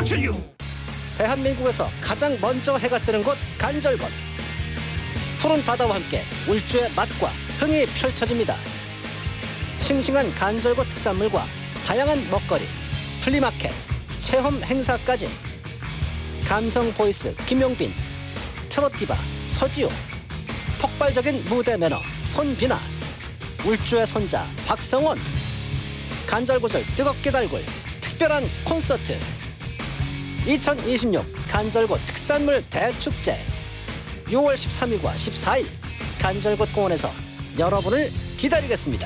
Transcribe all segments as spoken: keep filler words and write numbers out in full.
대한민국에서 가장 먼저 해가 뜨는 곳 간절곶. 푸른 바다와 함께 울주의 맛과 흥이 펼쳐집니다. 싱싱한 간절곶 특산물과 다양한 먹거리, 플리마켓, 체험 행사까지. 감성 보이스 김용빈, 트로티바 서지호, 폭발적인 무대 매너 손비나, 울주의 손자 박성원, 간절곶을 뜨겁게 달굴 특별한 콘서트. 이천이십육 간절곶 특산물 대축제. 유월 십삼일과 십사일 간절곶 공원에서 여러분을 기다리겠습니다.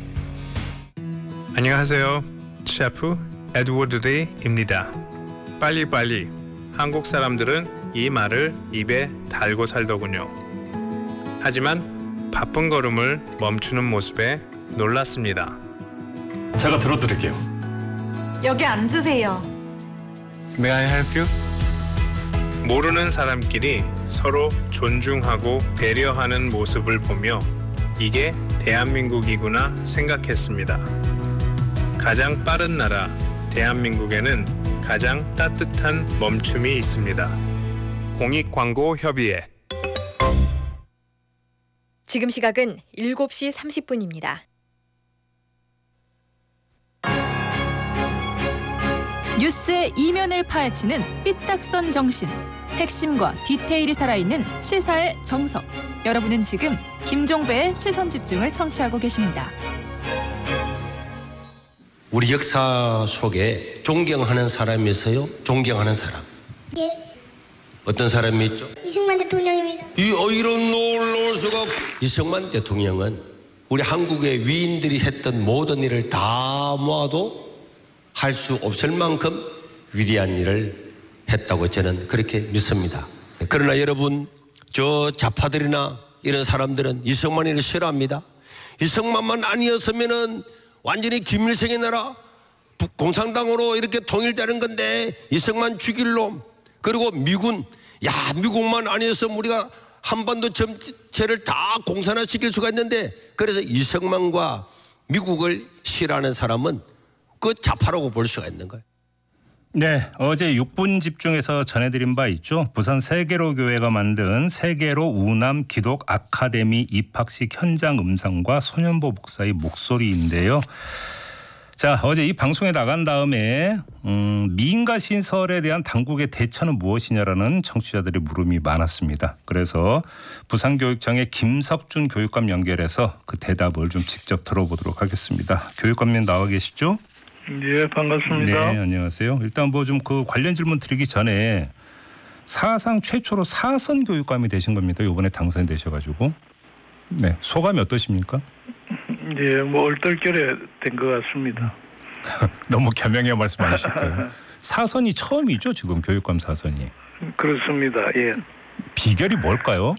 안녕하세요. 셰프 에드워드 데이입니다. 빨리빨리. 한국 사람들은 이 말을 입에 달고 살더군요. 하지만 바쁜 걸음을 멈추는 모습에 놀랐습니다. 제가 들어드릴게요. 여기 앉으세요. May I help you? 모르는 사람끼리 서로 존중하고 배려하는 모습을 보며 이게 대한민국이구나 생각했습니다. 가장 빠른 나라 대한민국에는 가장 따뜻한 멈춤이 있습니다. 공익광고협의회. 지금 시각은 일곱 시 삼십 분입니다. 뉴스의 이면을 파헤치는 삐딱선 정신, 핵심과 디테일이 살아있는 시사의 정석. 여러분은 지금 김종배의 시선집중을 청취하고 계십니다. 우리 역사 속에 존경하는 사람이 있어요? 존경하는 사람. 예. 어떤 사람이 있죠? 이승만 대통령입니다. 이, 어, 이런 놀라울 수가. 이승만 대통령은 우리 한국의 위인들이 했던 모든 일을 다 모아도 할 수 없을 만큼 위대한 일을 했다고 저는 그렇게 믿습니다. 그러나 여러분, 저 좌파들이나 이런 사람들은 이승만이를 싫어합니다. 이승만만 아니었으면은 완전히 김일성의 나라 공산당으로 이렇게 통일되는 건데, 이승만 죽일 놈, 그리고 미군, 야 미국만 아니었으면 우리가 한반도 전체를 다 공산화시킬 수가 있는데, 그래서 이승만과 미국을 싫어하는 사람은 그 좌파라고 볼 수가 있는 거예요. 네, 어제 육 분 집중해서 전해드린 바 있죠. 부산 세계로 교회가 만든 세계로 우남 기독 아카데미 입학식 현장 음성과 손현보 목사의 목소리인데요. 자, 어제 이 방송에 나간 다음에 음, 미인가 신설에 대한 당국의 대처는 무엇이냐라는 청취자들의 물음이 많았습니다. 그래서 부산교육청의 김석준 교육감 연결해서 그 대답을 좀 직접 들어보도록 하겠습니다. 교육감님 나와 계시죠? 예, 반갑습니다. 네, 안녕하세요. 일단 뭐 좀 그 관련 질문 드리기 전에 사상 최초로 사선 교육감이 되신 겁니다. 이번에 당선이 되셔가지고. 네, 소감이 어떠십니까? 예, 뭐 얼떨결에 된 것 같습니다. 너무 겸양해 말씀하실까요? 사선이 처음이죠, 지금 교육감 사선이. 그렇습니다. 예. 비결이 뭘까요?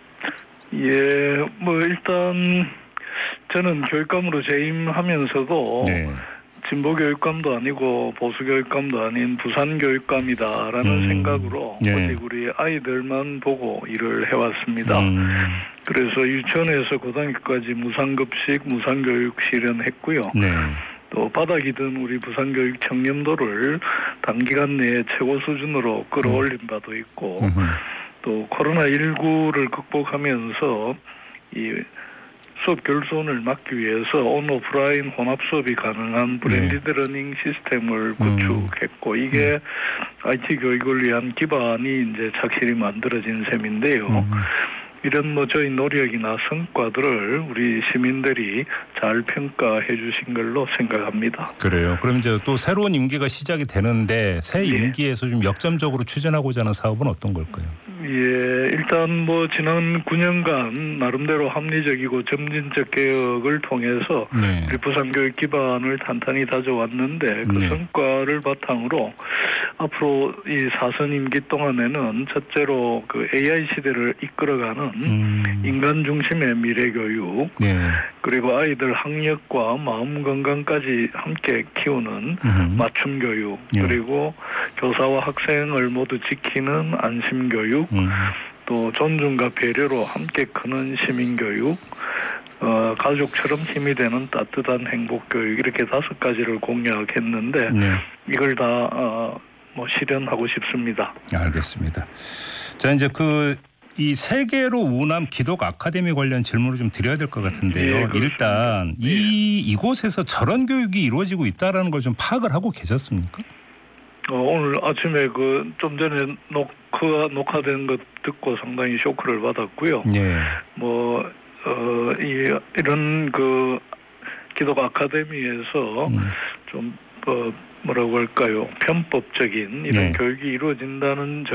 예, 뭐 일단 저는 교육감으로 재임하면서도 네. 진보 교육감도 아니고 보수 교육감도 아닌 부산 교육감이다라는 음. 생각으로 네. 오직 우리 아이들만 보고 일을 해왔습니다. 음. 그래서 유치원에서 고등학교까지 무상급식, 무상교육 실현했고요. 네. 또 바닥이 든 우리 부산교육 청렴도를 단기간 내에 최고 수준으로 끌어올린 음. 바도 있고 음흠. 또 코로나십구를 극복하면서 이 수업 결손을 막기 위해서 온 오프라인 혼합 수업이 가능한 블렌디드 네. 러닝 시스템을 구축했고 음. 이게 음. 아이티 교육을 위한 기반이 이제 착실히 만들어진 셈인데요. 음. 이런 뭐 저희 노력이나 성과들을 우리 시민들이 잘 평가해 주신 걸로 생각합니다. 그래요. 그럼 이제 또 새로운 임기가 시작이 되는데 새 임기에서 좀 역점적으로 추진하고자 하는 사업은 어떤 걸까요? 예, 일단 뭐 지난 구 년간 나름대로 합리적이고 점진적 개혁을 통해서 네. 우리 부산교육 기반을 탄탄히 다져왔는데 그 네. 성과를 바탕으로 앞으로 이 사선 임기 동안에는 첫째로 그 에이아이 시대를 이끌어가는 음. 인간 중심의 미래 교육 네. 그리고 아이들 학력과 마음 건강까지 함께 키우는 음. 맞춤 교육 네. 그리고 교사와 학생을 모두 지키는 안심 교육 음. 또 존중과 배려로 함께 크는 시민 교육 어, 가족처럼 힘이 되는 따뜻한 행복 교육 이렇게 다섯 가지를 공약했는데 네. 이걸 다 어, 뭐 실현하고 싶습니다. 알겠습니다. 자, 이제 그 이 세계로 우남 기독 아카데미 관련 질문을 좀 드려야 될 것 같은데요. 예, 일단 이 예. 이곳에서 저런 교육이 이루어지고 있다라는 걸 좀 파악을 하고 계셨습니까? 어, 오늘 아침에 그 좀 전에 녹화 녹화된 것 듣고 상당히 쇼크를 받았고요. 네. 뭐 어, 이 이런 그 기독 아카데미에서 음. 좀 어, 뭐라고 할까요? 편법적인 이런 네. 교육이 이루어진다는